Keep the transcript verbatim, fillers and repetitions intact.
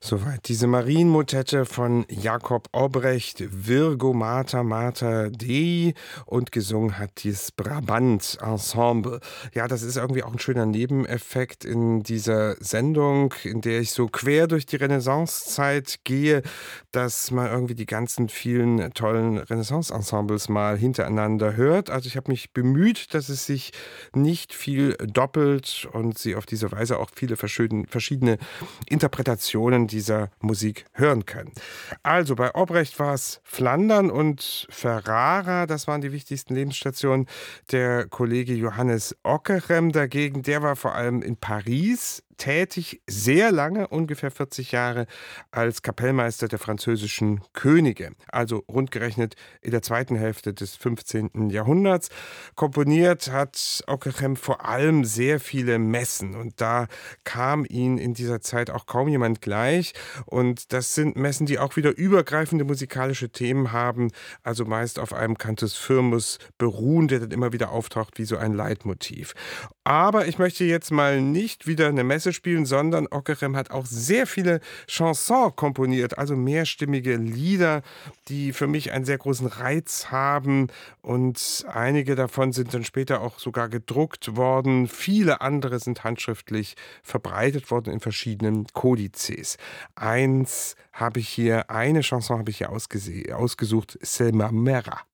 Soweit diese Marienmotette von Jakob Obrecht, Virgo Mater Mater Dei, und gesungen hat dieses Brabant Ensemble. Ja, das ist irgendwie auch ein schöner Nebeneffekt in dieser Sendung, in der ich so quer durch die Renaissancezeit gehe, dass man irgendwie die ganzen vielen tollen Renaissance-Ensembles mal hintereinander hört. Also ich habe mich bemüht, dass es sich nicht viel doppelt und Sie auf diese Weise auch viele verschieden- verschiedene Interpretationen dieser Musik hören können. Also bei Obrecht war es Flandern und Ferrara, das waren die wichtigsten Lebensstationen. Der Kollege Johannes Ockeghem dagegen, der war vor allem in Paris tätig, sehr lange, ungefähr vierzig Jahre, als Kapellmeister der französischen Könige. Also rundgerechnet in der zweiten Hälfte des fünfzehnten Jahrhunderts. Komponiert hat Ockeghem vor allem sehr viele Messen, und da kam ihm in dieser Zeit auch kaum jemand gleich. Und das sind Messen, die auch wieder übergreifende musikalische Themen haben, also meist auf einem Cantus firmus beruhen, der dann immer wieder auftaucht wie so ein Leitmotiv. Aber ich möchte jetzt mal nicht wieder eine Messe spielen, sondern Ockeghem hat auch sehr viele Chansons komponiert, also mehrstimmige Lieder, die für mich einen sehr großen Reiz haben, und einige davon sind dann später auch sogar gedruckt worden. Viele andere sind handschriftlich verbreitet worden in verschiedenen Kodizes. Eins habe ich hier, eine Chanson habe ich hier ausgese- ausgesucht, Selma Mera.